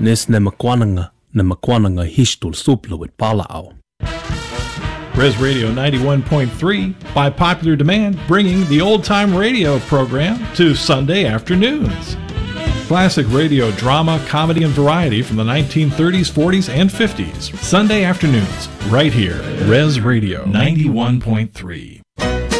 Nis ne makwananga hishtul suplu with palao. Res Radio 91.3, by popular demand, bringing the old-time radio program to Sunday afternoons. Classic radio drama, comedy, and variety from the 1930s, 40s, and 50s. Sunday afternoons, right here. Res Radio 91.3.